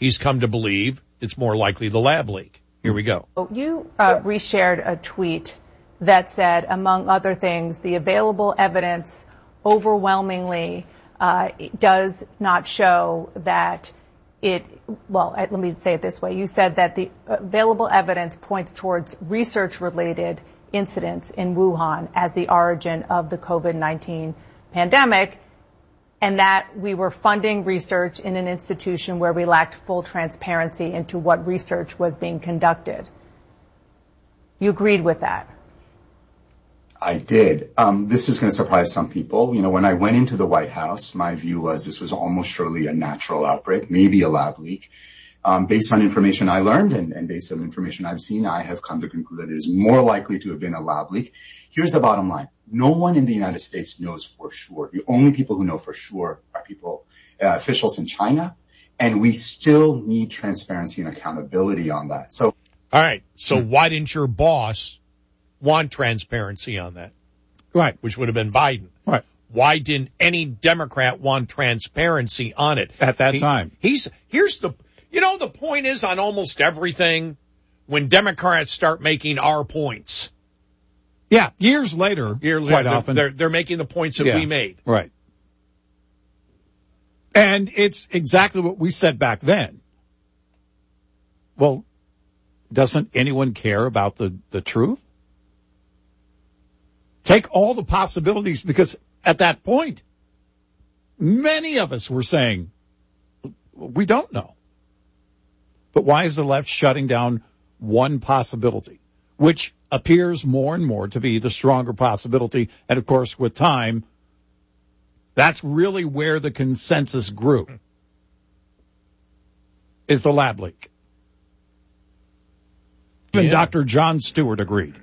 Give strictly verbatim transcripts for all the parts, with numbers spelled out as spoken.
he's come to believe it's more likely the lab leak. Here we go. You uh, reshared a tweet that said, among other things, the available evidence overwhelmingly uh, does not show that it, well, let me say it this way. You said that the available evidence points towards research-related incidents in Wuhan as the origin of the COVID nineteen pandemic, and that we were funding research in an institution where we lacked full transparency into what research was being conducted. You agreed with that? I did. Um, this is going to surprise some people. You know, when I went into the White House, my view was this was almost surely a natural outbreak, maybe a lab leak. Um, based on information I learned and, and based on information I've seen, I have come to conclude that it is more likely to have been a lab leak. Here's the bottom line. No one in the United States knows for sure. The only people who know for sure are people, uh, officials in China, and we still need transparency and accountability on that. So, all right. So hmm. why didn't your boss want transparency on that? Right. Which would have been Biden. Right. Why didn't any Democrat want transparency on it at that he, time? He's here's the you know the point is on almost everything when Democrats start making our points. Yeah, years later, years quite they're, often they're they're making the points that yeah, we made. Right. And it's exactly what we said back then. Well, doesn't anyone care about the, the truth? Take all the possibilities, because at that point, many of us were saying, we don't know. But why is the left shutting down one possibility, which appears more and more to be the stronger possibility? And, of course, with time, that's really where the consensus grew, is the lab leak. Even Yeah. Doctor Jon Stewart agreed.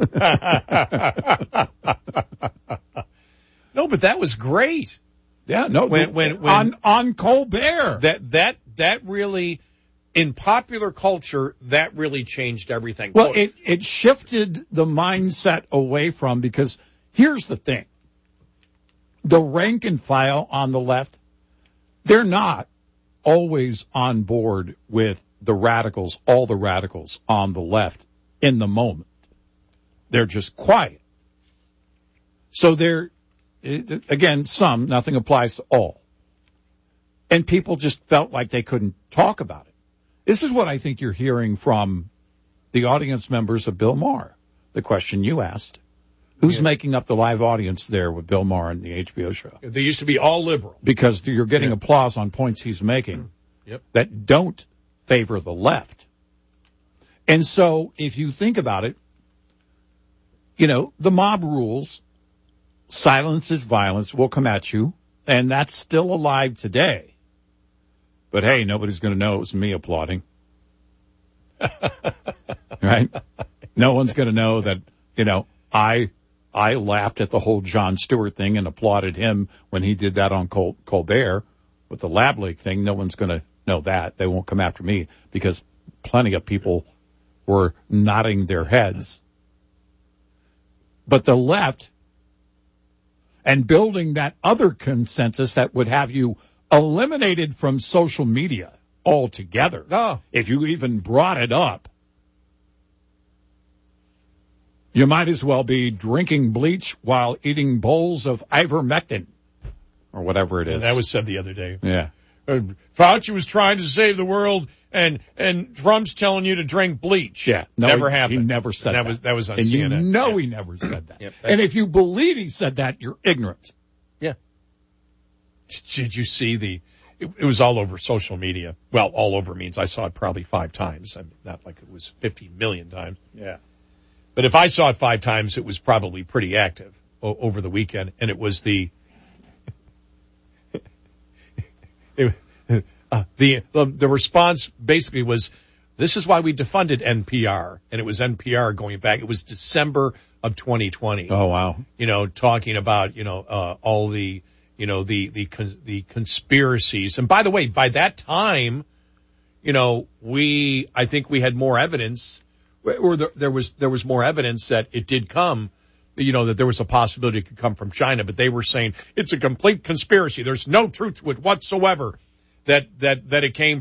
No, but that was great. Yeah, no, when, the, when, when, on, on Colbert. That, that, that really, in popular culture, that really changed everything. Well, it, it shifted the mindset away from, because here's the thing. The rank and file on the left, they're not always on board with the radicals, all the radicals on the left in the moment. They're just quiet. So they're, again, some, nothing applies to all. And people just felt like they couldn't talk about it. This is what I think you're hearing from the audience members of Bill Maher, the question you asked. Who's yeah. making up the live audience there with Bill Maher and the H B O show? They used to be all liberal. Because you're getting yeah. applause on points he's making yep. that don't favor the left. And so if you think about it, you know, the mob rules, silence is violence, will come at you, and that's still alive today. But hey, nobody's going to know it was me applauding. Right? No one's going to know that, you know, I I laughed at the whole Jon Stewart thing and applauded him when he did that on Col- Colbert with the lab leak thing. No one's going to know that. They won't come after me because plenty of people were nodding their heads. But the left, and building that other consensus that would have you eliminated from social media altogether, oh. if you even brought it up, you might as well be drinking bleach while eating bowls of ivermectin or whatever it is. That was said the other day. Yeah. Uh, Fauci was trying to save the world, and and Trump's telling you to drink bleach. Yeah, no, never he, happened. He never said that. that. Was that was on and C N N. You know yeah. he never said that. Yep, and if you believe he said that, you're ignorant. Yeah. Did you see the? It, it was all over social media. Well, all over means I saw it probably five times. I mean, not like it was fifty million times. Yeah. But if I saw it five times, it was probably pretty active o- over the weekend, and it was the. it, Uh, the, the the response basically was, this is why we defunded N P R. And it was N P R going back. It was December of twenty twenty. Oh, wow. You know, talking about, you know, uh, all the, you know, the, the, cons- the conspiracies. And by the way, by that time, you know, we, I think we had more evidence, or there, there was, there was more evidence that it did come, you know, that there was a possibility it could come from China. But they were saying it's a complete conspiracy. There's no truth to it whatsoever. That, that, that it came